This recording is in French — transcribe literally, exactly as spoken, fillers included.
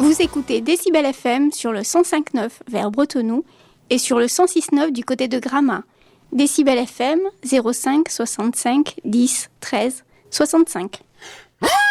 Vous écoutez Décibel F M sur le cent cinq neuf vers Bretenoux et sur le cent six neuf du côté de Gramat. Décibel F M zéro cinq soixante-cinq dix treize soixante-cinq.